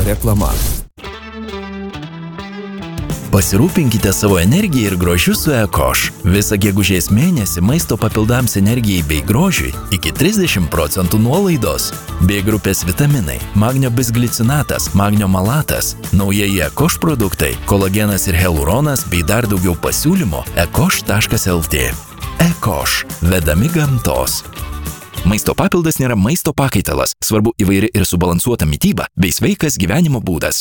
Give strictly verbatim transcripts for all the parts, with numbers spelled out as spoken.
reklama. Pasirūpinkite savo energiją ir grožiu su Ekoš. Visą gegužės mėnesį maisto papildams energijai bei grožiui iki trisdešimt procentų nuolaidos. B grupės vitaminai, magnio bisglicinatas, magnio malatas, naujieji Ekoš produktai, kolagenas ir hialuronas bei dar daugiau pasiūlymo ekoš taškas lt. Ekoš. Vedami gamtos. Maisto papildas nėra maisto pakaitalas. Svarbu įvairi ir subalansuota mityba bei sveikas gyvenimo būdas.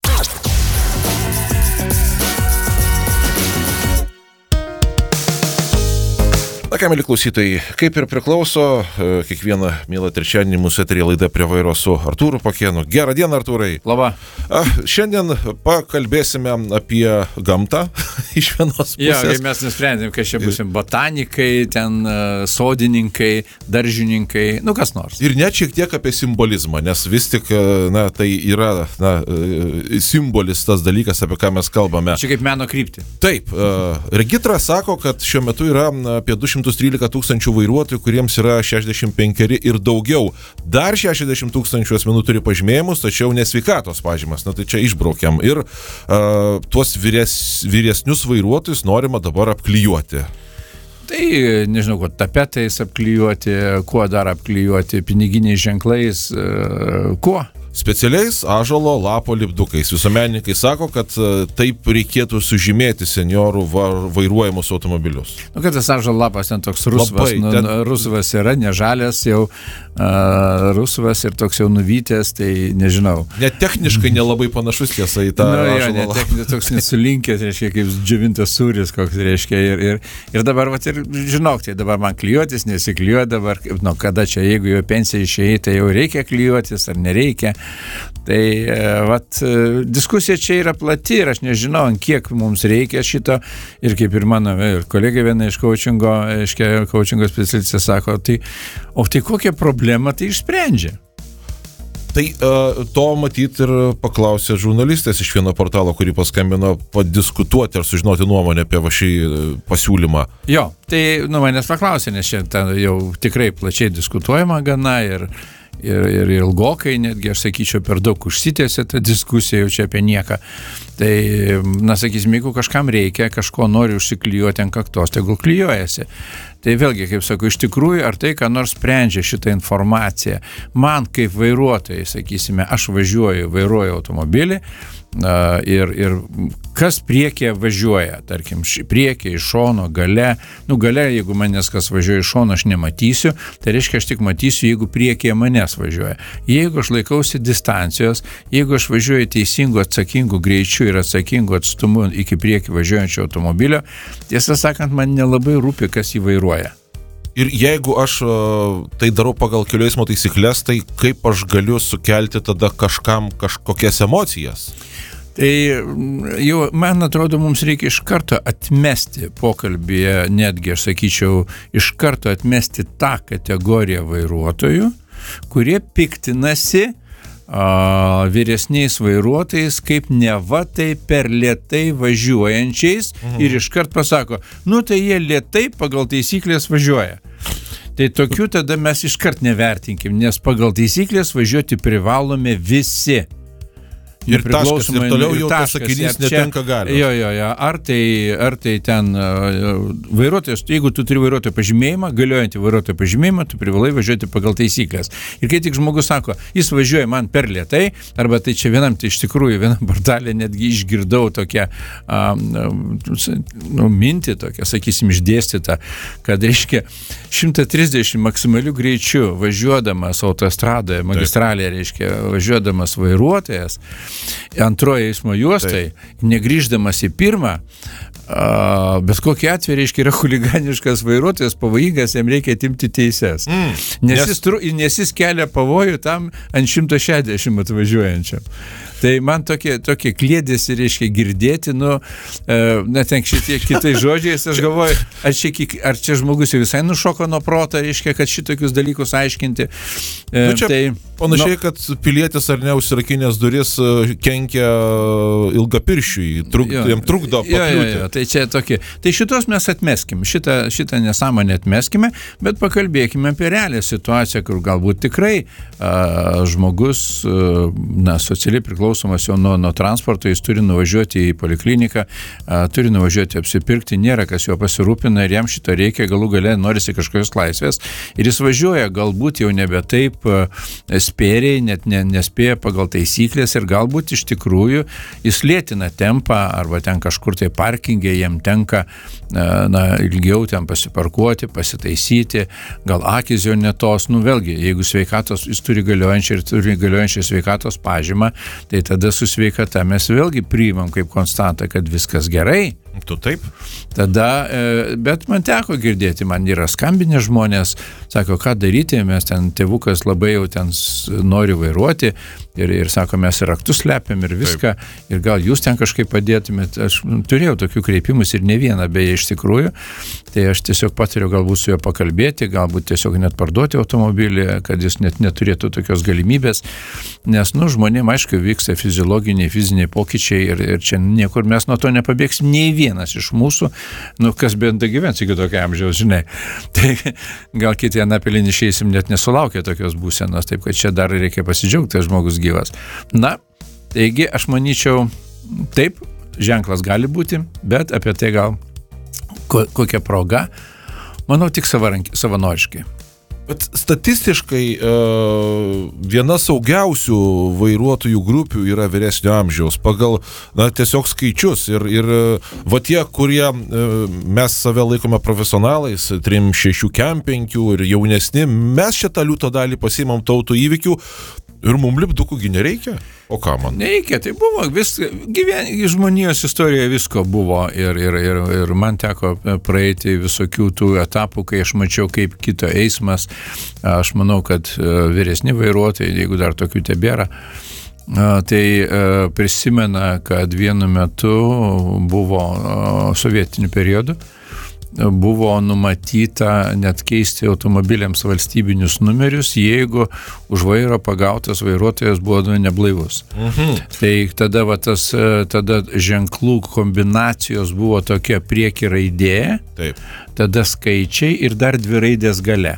Na ką, mėly klausytojai, kaip ir priklauso, kiekvieną mielą trečiadienį mūsų eteryje laida Prie vairo su Artūru Pakėnu. Gerą dieną, Artūrai. Labą. Šiandien pakalbėsime apie gamtą iš vienos pusės. Jo, kaip mes nusprendėm, kad čia būsim botanikai, ten sodininkai, daržininkai, nu kas nors. Ir net šiek tiek apie simbolizmą, nes vis tik, na, tai yra na, simbolis tas dalykas, apie ką mes kalbame. Čia kaip meno kryptį. Taip, Regitra sako, kad šiuo metu yra apie du šimtai trylika tūkstančių vairuotojų, kuriems yra šešiasdešimt penkeri ir daugiau. Dar šešiasdešimt tūkstančių asmenų turi pažymėjimus, tačiau nesveikatos pažymas. Na tai čia išbraukiam. Ir uh, tuos vyres, vyresnius vairuotojus norima dabar apklijuoti. Tai, nežinau, kuo tapetais apklijuoti, kuo dar apklijuoti, piniginiais ženklais, uh, kuo? Specialiais ąžuolo lapo lipdukais. Visuomenininkai sako, kad taip reikėtų sužymėti seniorų vairuojamus automobilius. Nu, kad tas ąžuolo lapas ten toks rusvas, Labai, nu, ten... rusvas yra, ne žalias jau, uh, rusvas ir toks jau nuvytęs, tai nežinau. Net techniškai nelabai panašus tiesa į tą nu, ąžuolo jo, lapą. Techniškai toks nesulinkęs, reiškia, kaip džiovintas sūris, koks reiškia. Ir, ir, ir dabar, vat, ir žinok, tai dabar man klijuotis, nesiklijuoti dabar, nu, kada čia, jeigu jau pensija išėjai, tai jau reikia klijuotis ar nereikia. Tai vat, diskusija čia yra plati ir aš nežinau, ant kiek mums reikia šito. Ir kaip ir mano ir kolegė viena iš coachingo, aiškia, coachingo specialistė sako, tai, o tai kokią problemą tai išsprendžia? Tai uh, to matyti ir paklausė žurnalistas iš vieno portalo, kurį paskambino padiskutuoti ar sužinoti nuomonę apie va šį pasiūlymą. Jo, tai nu, manęs paklausė, nes šiandien jau tikrai plačiai diskutuojama gana ir Ir, ir ilgokai, netgi aš sakyčiau, per daug užsitęsė ta diskusija jau čia apie nieką. Tai, na, sakysim, jeigu kažkam reikia, kažko nori užsiklijuoti ant kaktos, tegul klijuojasi. Tai vėlgi, kaip sakau, iš tikrųjų, ar tai, ką nors sprendžia šitą informaciją, man kaip vairuotojai, sakysime, aš važiuoju, vairuoju automobilį, Uh, ir, ir kas priekyje važiuoja, tarkim, priekyje, iš šono, gale, nu gale, jeigu manęs kas važiuoja iš šono, aš nematysiu, tai reiškia, aš tik matysiu, jeigu priekyje manęs važiuoja. Jeigu aš laikausi distancijos, jeigu aš važiuoju teisingu, atsakingu greičiu ir atsakingu atstumu iki priekį važiuojančio automobilio, tiesą sakant, man nelabai rūpi, kas jį vairuoja. Ir jeigu aš uh, tai darau pagal kelių eismo taisyklės, tai kaip aš galiu sukelti tada kažkam kažkokias emocijas? Tai jau, man atrodo, mums reikia iš karto atmesti pokalbėje, netgi aš sakyčiau, iš karto atmesti tą kategoriją vairuotojų, kurie piktinasi a, vyresniais vairuotojais, kaip neva tai per lėtai važiuojančiais mhm. ir iškart pasako, nu tai jie lėtai pagal taisyklės važiuoja. Tai tokių tada mes iškart nevertinkim, nes pagal taisyklės važiuoti privalome visi. Ir taškas, ir toliau jau tas sakinys netenka galios. Jo, jo, jo, ar tai, ar tai ten uh, vairuotojas, jeigu tu turi vairuotojo pažymėjimą, galiojantį vairuotojo pažymėjimą, tu privalai važiuoti pagal taisyklės. Ir kai tik žmogus sako, jis važiuoja man per lėtai, arba tai čia vienam, tai iš tikrųjų vienam portalė netgi išgirdau tokią um, nu, mintį, tokią, sakysim, išdėstytą, kad reiškia šimtas trisdešimt maksimalių greičių važiuodamas autostradoje, magistralėje, reiškia, važiuodamas vairuotojas, antroje eismo juostai, taip, negrįždamas į pirmą, a, bet kokį atveju, reiškia, yra chuliganiškas vairuotojas, pavojingas, jam reikia atimti teises. Mm, nes, nes... Jis, nes jis kelia pavojų tam ant šimtas šešiasdešimt atvažiuojančiam. Tai man tokie, tokie klėdėsi, reiškia, girdėti, nu, e, net ten šitie kitais žodžiais, aš galvoju, ar čia, ar čia žmogus jau visai nušoko nuo proto, reiškia, kad šitokius dalykus aiškinti. E, nu čia tai, panašiai, nu, kad pilietis ar ne užsirakinęs duris kenkia ilgapirščiui, truk, jo, jam trukdo pakliūti. Jo, jo, jo, tai čia tokie. Tai šitos mes atmeskim, šitą, šitą nesąmonę atmeskime, bet pakalbėkime apie realią situaciją, kur galbūt tikrai a, žmogus, a, na, socialiai priklauso priklausomas jau nuo, nuo transporto, jis turi nuvažiuoti į polikliniką, turi nuvažiuoti apsipirkti, nėra kas jo pasirūpina ir jam šito reikia, galų gale norisi kažkokios laisvės ir jis važiuoja galbūt jau nebe taip spėriai, net ne, nespėja pagal taisyklės ir galbūt iš tikrųjų jis lėtina tempą arba ten kažkur tai parkingė jam tenka na, ilgiau ten pasiparkuoti, pasitaisyti, gal akis jo netos, nu vėlgi, jeigu sveikatos, jis turi galiojančią ir turi galiojančią sveikatos pažymą, tai tada su sveikata mes vėlgi priimam kaip konstatą, kad viskas gerai. Tu taip? Tada, bet man teko girdėti, man yra skambinę žmonės, sako, ką daryti, mes ten tėvukas labai jau ten nori vairuoti ir, ir sako, mes ir raktus slepiam ir viską, taip. Ir gal jūs ten kažkaip padėtumėt. Aš turėjau tokių kreipimus ir ne vieną, beje, iš tikrųjų, tai aš tiesiog patariu galbūt su juo pakalbėti, galbūt tiesiog net parduoti automobilį, kad jis net neturėtų tokios galimybės, nes, nu, žmonėm, aišku, vyksta fiziologiniai, fiziniai pokyčiai ir, ir čia niekur mes nuo to nepabėgsim, nei vienas iš mūsų, nu, kas bent gyvens iki tokio amžiaus, žinai. Tai gal kiti anapilin išeisim net nesulaukia tokios būsenos, taip kad čia dar reikia pasidžiaugti, tai žmogus gyvas. Na, taigi, aš manyčiau, taip, ženklas gali būti, bet apie tai gal ko, kokia proga, manau, tik savarank, savanoriškai. Bet statistiškai viena saugiausių vairuotojų grupių yra vyresnio amžiaus pagal, na, tiesiog skaičius ir, ir va tie, kurie mes save laikome profesionalais, trim šešių kem penkių ir jaunesni, mes šitą liūto dalį pasiimam tautų įvykių ir mum lipdukų gi nereikia. O ką man? Nereikia, tai buvo, vis, gyven, žmonijos istorijoje visko buvo ir, ir, ir, ir man teko praeiti visokių tų etapų, kai aš mačiau, kaip kito eismas. Aš manau, kad vyresni vairuotojai, jeigu dar tokių tebėra, tai prisimena, kad vienu metu buvo sovietiniu periodu, buvo numatyta net keisti automobiliams valstybinius numerius, jeigu už vairo pagautas vairuotojas buvo neblaivus. Mhm. Tai tada, va, tas, tada ženklų kombinacijos buvo tokia prieki raidė, taip. Tada skaičiai ir dar dvi raidės gale.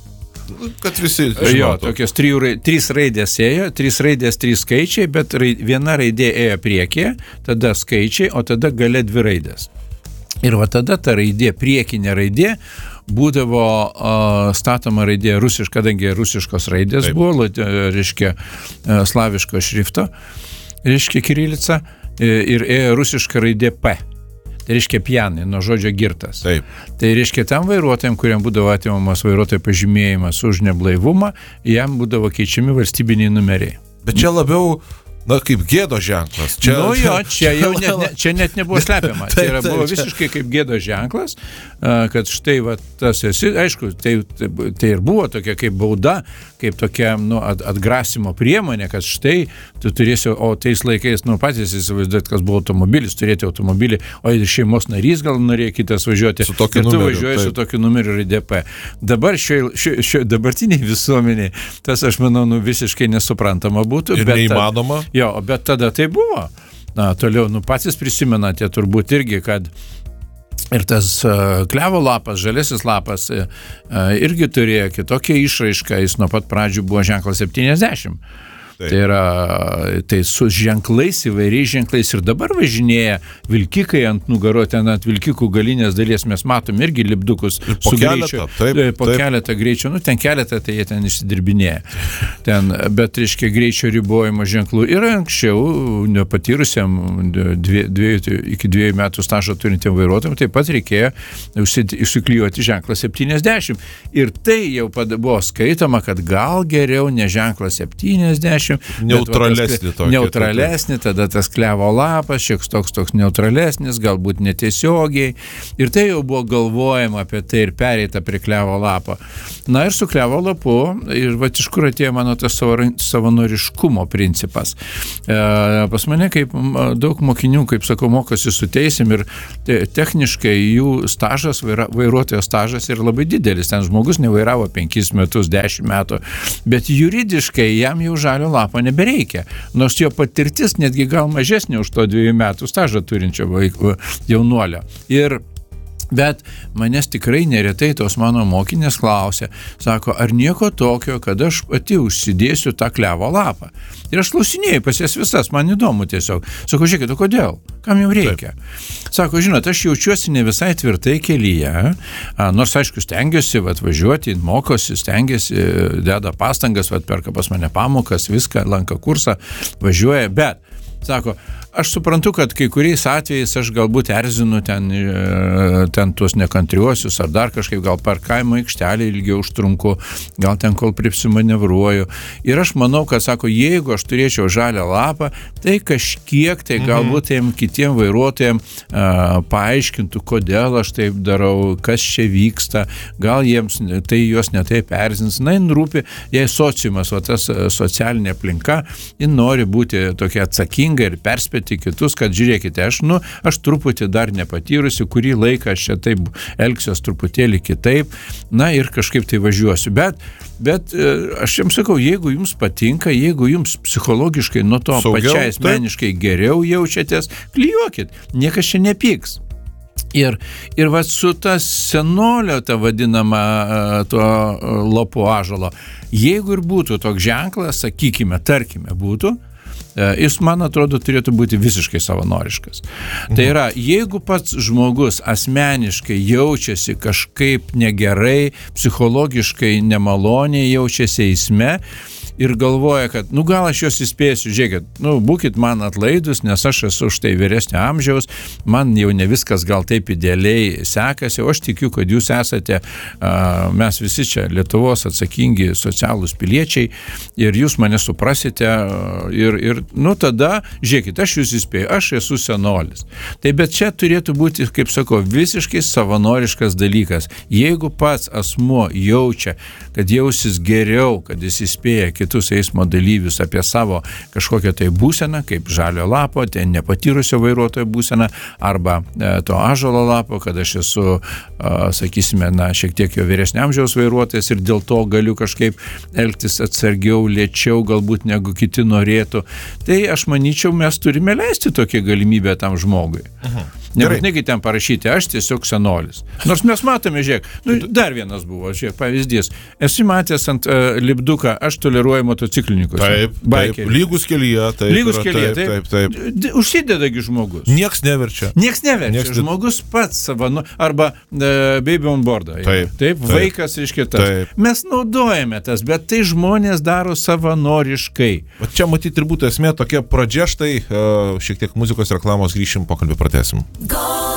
Kad visi žinotų. Jo, tokios trijų, trys raidės ėjo, trys raidės, trys skaičiai, bet raid, viena raidė ėjo priekį, tada skaičiai, o tada gale dvi raidės. Ir va tada ta raidė, priekinė raidė, būdavo uh, statoma raidė rusiška, kadangi rusiškos raidės Taip. Buvo, reiškia, uh, slaviško šrifto, reiškia, kirilica, ir ėjo rusiška raidė P. Tai reiškia pjanai, nuo žodžio girtas. Taip. Tai reiškia, tam vairuotojams, kuriam būdavo atimamas vairuotojo pažymėjimas už neblaivumą, jam būdavo keičiami valstybiniai numeriai. Bet čia labiau, na, kaip gėdo ženklas. Čia, nu jo, čia jau net, ne, čia net nebuvo slepiama. Tai yra, buvo visiškai kaip gėdo ženklas, kad štai va, tas esi, aišku, tai, tai ir buvo tokia kaip bauda, kaip tokia, nu, atgrasimo priemonė, kad štai tu turėsi, o tais laikais, nu, patys įsivaizduot, kas buvo automobilis, turėti automobilį, o ir šeimos narys gal norėjo kitas važiuoti. Su tokiu ir tu numeriu, važiuoji taip. Su tokiu numeriu raidė P. Dabar šio, šio, šio dabartiniai visuomeniai, tas, aš manau, nu, visiškai nesuprantama būtų. Ir bet neįmanoma. Ta, jo, bet tada tai buvo. Na, toliau, nu, patys prisimenate turbūt irgi, kad ir tas uh, klevo lapas, žalesis lapas uh, irgi turėjo kitokią išraišką, jis nuo pat pradžių buvo ženklas septyniasdešimt. Taip. Tai yra, tai su ženklais, įvairiais ženklais ir dabar važinėja vilkikai ant nugaro, ten ant vilkikų galinės dalies mes matom irgi lipdukus ir po su keletą, greičiu, taip, po taip. keletą greičio, nu ten keletą, tai jie ten išsidirbinėja. Ten, bet, reiškia, greičio ribojimo ženklų yra anksčiau nepatyrusiam dvie, dviejų, iki dviejų metų stažo turintiem vairuotojam, taip pat reikėjo užsiklijuoti ženklą septyniasdešimt. Ir tai jau buvo skaitoma, kad gal geriau ne ženklas septyniasdešimt, neutralesnį tokį. Neutralesnį, tada tas klevo lapas, šiek toks toks neutralesnis, galbūt netiesiogiai. Ir tai jau buvo galvojama apie tai ir pereita prie klevo lapo. Na ir su klevo lapu, ir va iš kur atėjo mano tas savanoriškumo principas. E, pas mane kaip daug mokinių, kaip sakau, mokosi su teisėm ir te, techniškai jų stažas, vaira, vairuotojo stažas yra labai didelis. Ten žmogus nevairavo penkis metus, dešimt metų, bet juridiškai jam jau žalio lapo nebereikia, nors jo patirtis netgi gal mažesnė už to dviejų metų stažą turinčio vaiko, jaunuolio. Ir Bet manęs tikrai neretai tos mano mokinės klausia, sako, ar nieko tokio, kad aš pati užsidėsiu tą klevo lapą. Ir aš klausinėjau pas jas visas, man įdomu tiesiog. Sako, žiūrėkit, o kodėl? Kam jums reikia? Taip. Sako, žinot, aš jaučiuosi ne visai tvirtai kelyje, nors aišku stengiuosi vat, važiuoti, mokosi, stengiuosi, deda pastangas, vat, perka pas mane pamokas, viską, lanka kursą, važiuoja, bet, sako, aš suprantu, kad kai kuriais atvejais aš galbūt erzinu ten, ten tuos nekantriuosius ar dar kažkaip, gal parkavimo aikštelį ilgiau užtrunku, gal ten kol pripsimanevruoju. Ir aš manau, kad sako, jeigu aš turėčiau žalią lapą, tai kažkiek tai galbūt tiem kitiem vairuotojams a, paaiškintų, kodėl aš taip darau, kas čia vyksta, gal jiems tai juos netaip erzins. Na, jin rūpi, jei sociumas, o tas socialinė aplinka, jin nori būti tokia atsakinga ir perspėti kitus, kad žiūrėkite, aš, nu, aš truputį dar nepatyrusi, kurį laiką aš čia taip elgsiuos truputėlį kitaip, na ir kažkaip tai važiuosiu. Bet, bet aš jums sakau, jeigu jums patinka, jeigu jums psichologiškai nuo to Saugiau, pačiai asmeniškai taip. Geriau jaučiatės, klijuokit, niekas čia nepyks. Ir, ir va su ta senolio, ta vadinama, to lopo ąžuolo, jeigu ir būtų toks ženklas, sakykime, tarkime, būtų, jis, man atrodo, turėtų būti visiškai savanoriškas. Mhm. Tai yra, jeigu pats žmogus asmeniškai jaučiasi kažkaip negerai, psichologiškai nemaloniai jaučiasi eisme, ir galvoja, kad, nu gal aš jos įspėsiu, žiūrėkit, nu būkit man atlaidus, nes aš esu už tai vyresnio amžiaus, man jau ne viskas gal taip idealiai sekasi, o aš tikiu, kad jūs esate, uh, mes visi čia Lietuvos atsakingi socialūs piliečiai ir jūs mane suprasite uh, ir, ir, nu tada, žiūrėkit, aš jūs įspėju, aš esu senolis. Tai bet čia turėtų būti, kaip sako, visiškai savanoriškas dalykas. Jeigu pats asmuo jaučia, kad jausis geriau, kad jis įspėja kitus eismo dalyvius apie savo kažkokią tai būseną, kaip žalio lapo, ten nepatyrusio vairuotojo būseną, arba e, to ąžuolo lapo, kad aš esu, e, sakysime, na, šiek tiek jo vyresnio amžiaus vairuotojas ir dėl to galiu kažkaip elgtis atsargiau, lėčiau galbūt negu kiti norėtų. Tai aš manyčiau, mes turime leisti tokią galimybę tam žmogui. Aha. Nebūtinai, kai ten parašyti, aš tiesiog senolis. Nors mes matome, žiūrėk, nu, dar vienas buvo, žiūrėk, pavyzdys. Esi matęs ant uh, lipduką, aš toleruoju motociklininkus. Taip, taip, lygus kelyje, taip. Lygus kelyje, taip, taip, taip, taip. Užsidedagi žmogus. Nieks neverčia. Nieks neverčia. Nieks ne... Žmogus pats savo, nu, arba uh, baby on board. Taip, taip, taip, vaikas, reiškia tas. Taip. Mes naudojame tas, bet tai žmonės daro savanoriškai. Bet čia matyti ir būtų esmė tokia pradžia, štai uh, šiek tiek muzikos reklamos, grįšim, pokalbį pratęsim. Go!